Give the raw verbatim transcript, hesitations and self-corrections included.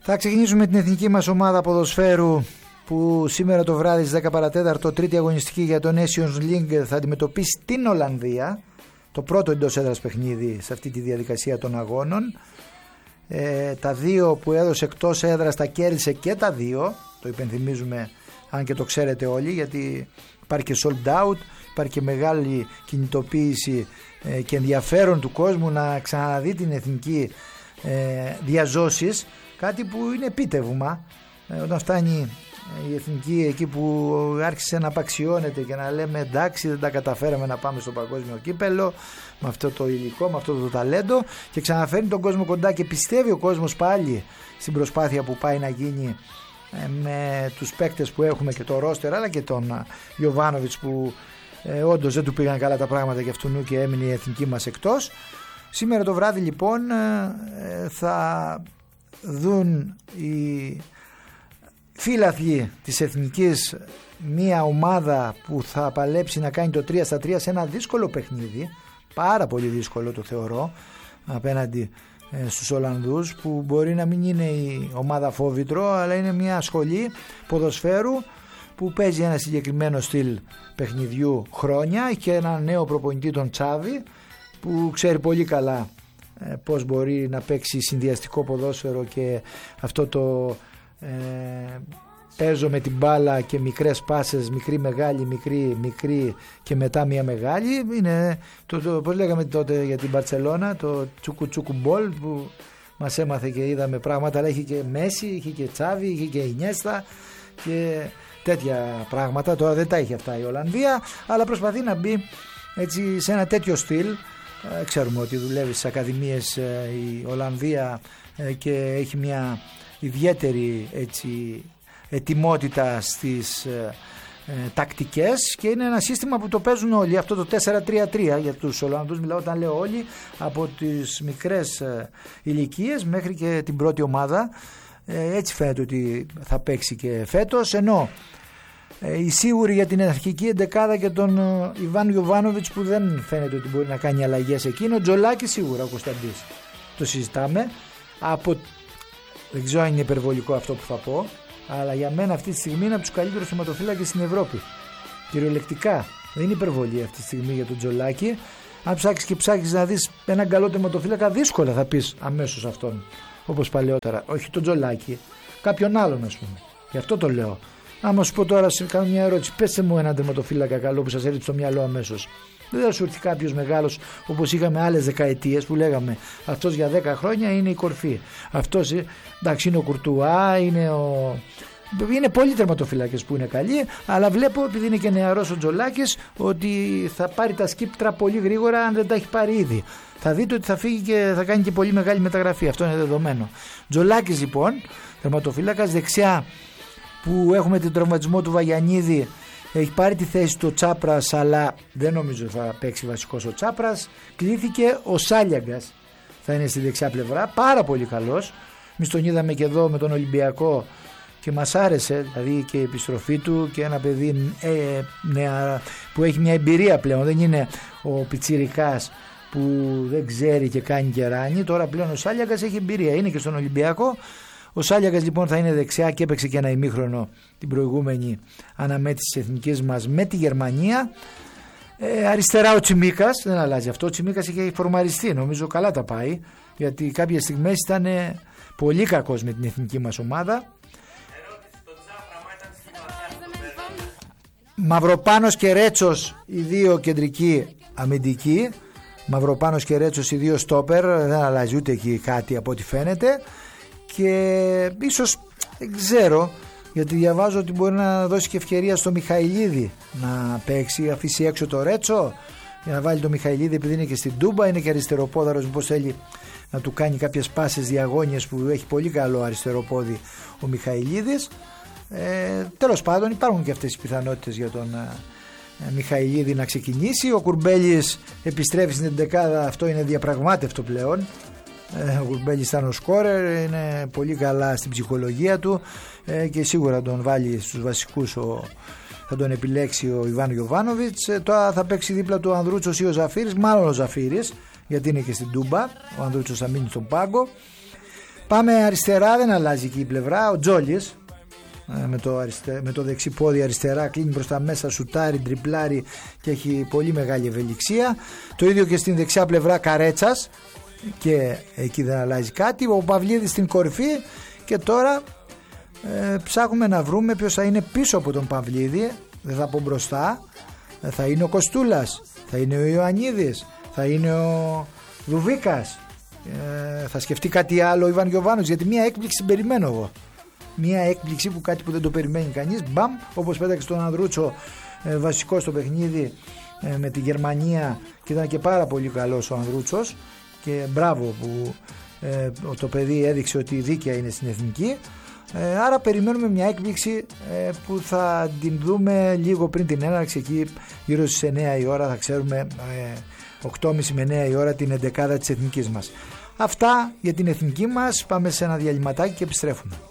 Θα ξεκινήσουμε την εθνική μας ομάδα ποδοσφαίρου που σήμερα το βράδυ στις δέκα παρά τέταρτο, τρίτη αγωνιστική για το Nations League, θα αντιμετωπίσει την Ολλανδία. Το πρώτο εντός έδρας παιχνίδι σε αυτή τη διαδικασία των αγώνων. Ε, τα δύο που έδωσε εκτός έδρας τα κέρδισε και τα δύο. Το υπενθυμίζουμε, αν και το ξέρετε όλοι, γιατί υπάρχει και sold out, υπάρχει και μεγάλη κινητοποίηση ε, και ενδιαφέρον του κόσμου να ξαναδεί την εθνική ε, διαζώσεις. Κάτι που είναι επίτευγμα ε, όταν φτάνει η εθνική εκεί που άρχισε να απαξιώνεται και να λέμε εντάξει, δεν τα καταφέραμε να πάμε στο παγκόσμιο κύπελο με αυτό το υλικό, με αυτό το ταλέντο, και ξαναφέρνει τον κόσμο κοντά και πιστεύει ο κόσμος πάλι στην προσπάθεια που πάει να γίνει με τους παίκτες που έχουμε και το ρόστερ, αλλά και τον Γιοβάνοβιτς που ε, όντως δεν του πήγαν καλά τα πράγματα και αυτού και έμεινε η εθνική μας εκτός. Σήμερα το βράδυ λοιπόν ε, θα δουν οι φίλαθλοι της εθνικής μια ομάδα που θα παλέψει να κάνει το τρία στα τρία σε ένα δύσκολο παιχνίδι, πάρα πολύ δύσκολο το θεωρώ, απέναντι ε, στους Ολλανδούς, που μπορεί να μην είναι η ομάδα φόβητρο, αλλά είναι μια σχολή ποδοσφαίρου που παίζει ένα συγκεκριμένο στυλ παιχνιδιού χρόνια και ένα νέο προπονητή, τον Τσάβη, που ξέρει πολύ καλά ε, πώς μπορεί να παίξει συνδυαστικό ποδόσφαιρο και αυτό το ε, παίζω με την μπάλα και μικρές πάσες, μικρή μεγάλη, μικρή μικρή και μετά μια μεγάλη. Είναι το, το πώς λέγαμε τότε για την Μπαρτσελώνα, το τσούκου τσούκου μπολ, που μας έμαθε και είδαμε πράγματα, αλλά είχε και Μέση, είχε και Τσάβη, είχε και Ινιέστα και τέτοια πράγματα. Τώρα δεν τα έχει αυτά η Ολλανδία, αλλά προσπαθεί να μπει έτσι σε ένα τέτοιο στυλ. Ε, ξέρουμε ότι δουλεύει στις ακαδημίες ε, η Ολλανδία ε, και έχει μια ιδιαίτερη έτσι ετοιμότητα στις ε, ε, τακτικές, και είναι ένα σύστημα που το παίζουν όλοι, αυτό το τέσσερα τρία τρία για τους Ολλανδούς μιλάω όταν λέω όλοι, από τις μικρές ε, ηλικίες μέχρι και την πρώτη ομάδα. ε, έτσι φαίνεται ότι θα παίξει και φέτος, ενώ ε, η σίγουρη για την αρχική εντεκάδα και τον ε, Ιβάν Γιοβάνοβιτς, που δεν φαίνεται ότι μπορεί να κάνει αλλαγές εκείνο. Τζολάκη σίγουρα, ο Κωνσταντής, το συζητάμε. Από, δεν ξέρω αν είναι υπερβολικό αυτό που θα πω, αλλά για μένα αυτή τη στιγμή είναι από τους καλύτερους θεματοφύλακες στην Ευρώπη. Κυριολεκτικά. Δεν είναι υπερβολή αυτή τη στιγμή για τον Τζολάκη. Αν ψάξεις και ψάξεις να δεις έναν καλό θεματοφύλακα, δύσκολα θα πεις αμέσως αυτόν, όπως παλαιότερα. Όχι τον Τζολάκη, κάποιον άλλον ας πούμε. Γι' αυτό το λέω. Άμα σου πω τώρα, σε κάνω μια ερώτηση, πέστε μου έναν τερματοφύλακα καλό που σας έρθει στο μυαλό αμέσως. Δεν θα σου έρθει κάποιος μεγάλος όπως είχαμε άλλες δεκαετίες που λέγαμε αυτός για δέκα χρόνια είναι η κορφή. Αυτός εντάξει είναι ο Κουρτουά, είναι ο... Είναι πολλοί τερματοφύλακες που είναι καλοί, αλλά βλέπω, επειδή είναι και νεαρός ο Τζολάκης, ότι θα πάρει τα σκύπτρα πολύ γρήγορα αν δεν τα έχει πάρει ήδη. Θα δείτε ότι θα φύγει και θα κάνει και πολύ μεγάλη μεταγραφή. Αυτό είναι δεδομένο. Τζολάκης λοιπόν, τερματοφύλακας, δεξιά που έχουμε τον τραυματισμό του Βαγιανίδη, έχει πάρει τη θέση του Τσάπρας, αλλά δεν νομίζω θα παίξει βασικός ο Τσάπρας. Κλήθηκε ο Σάλιαγκας, θα είναι στη δεξιά πλευρά, πάρα πολύ καλός. Εμείς τον είδαμε και εδώ με τον Ολυμπιακό και μας άρεσε, δηλαδή και η επιστροφή του, και ένα παιδί ε, νεα, που έχει μια εμπειρία πλέον, δεν είναι ο πιτσιρικάς που δεν ξέρει και κάνει κεράνι. Τώρα πλέον ο Σάλιαγκας έχει εμπειρία, είναι και στον Ολυμπιακό. Ο Σάλιαγκας λοιπόν θα είναι δεξιά και έπαιξε και ένα ημίχρονο την προηγούμενη αναμέτρηση της εθνικής μας με τη Γερμανία. Ε, αριστερά ο Τσιμίκας, δεν αλλάζει αυτό. Ο Τσιμίκας είχε φορμαριστεί, νομίζω καλά τα πάει, γιατί κάποιες στιγμές ήταν πολύ κακός με την εθνική μας ομάδα. Μαυροπάνος και Ρέτσος οι δύο κεντρικοί αμυντικοί. Μαυροπάνος και Ρέτσος οι δύο στόπερ, δεν αλλάζει ούτε εκεί κάτι από ό,τι φαίνεται. Και ίσως δεν ξέρω, γιατί διαβάζω ότι μπορεί να δώσει και ευκαιρία στο Μιχαηλίδη να παίξει, αφήσει έξω το Ρέτσο για να βάλει το Μιχαηλίδη, επειδή είναι και στην Τούμπα, είναι και αριστεροπόδαρος, μήπως θέλει να του κάνει κάποιες πάσες διαγώνιες, που έχει πολύ καλό αριστεροπόδι ο Μιχαηλίδης. Ε, τέλος πάντων υπάρχουν και αυτές οι πιθανότητες για τον ε, Μιχαηλίδη να ξεκινήσει. Ο Κουρμπέλης επιστρέφει στην εντεκάδα, αυτό είναι διαπραγμάτευτο πλέον. Ο Κουρμπέλης ήταν ο σκόρερ, είναι πολύ καλά στην ψυχολογία του ε, και σίγουρα τον βάλει στους βασικούς, ο, θα τον επιλέξει ο Ιβάν Γιοβάνοβιτς. ε, Τώρα θα παίξει δίπλα του ο Ανδρούτσος ή ο Ζαφύρης, μάλλον ο Ζαφύρης, γιατί είναι και στην Τούμπα. Ο Ανδρούτσος θα μείνει στον πάγκο. Πάμε αριστερά, δεν αλλάζει εκεί η πλευρά. Ο Τζόλης με το, αριστε... με το δεξί πόδι αριστερά κλείνει προς τα μέσα, σουτάρει, τριπλάρει και έχει πολύ μεγάλη ευελιξία. Το ίδιο και στην δεξιά πλευρά Καρέτσας, και εκεί δεν αλλάζει κάτι. Ο Παυλίδης στην κορυφή, και τώρα ε, ψάχνουμε να βρούμε ποιος θα είναι πίσω από τον Παυλίδη. Δεν θα πω μπροστά. Θα είναι ο Κοστούλας, θα είναι ο Ιωαννίδης, θα είναι ο Δουβίκας, ε, θα σκεφτεί κάτι άλλο ο Ιβάν Γιοβάνος, γιατί μια έκπληξη περιμένω εγώ. Μια έκπληξη, που κάτι που δεν το περιμένει κανείς, μπαμ, όπως πέταξε τον Ανδρούτσο ε, βασικό στο παιχνίδι ε, με τη Γερμανία, και ήταν και πάρα πολύ καλός ο Ανδρούτσος, και μπράβο που ε, το παιδί έδειξε ότι δίκαια είναι στην εθνική. Ε, άρα περιμένουμε μια έκπληξη ε, που θα την δούμε λίγο πριν την έναρξη, εκεί γύρω στις εννιά η ώρα θα ξέρουμε, ε, οκτώ και μισή με εννιά η ώρα, την εντεκάδα της εθνικής μας. Αυτά για την εθνική μας. Πάμε σε ένα διαλυματάκι και επιστρέφουμε.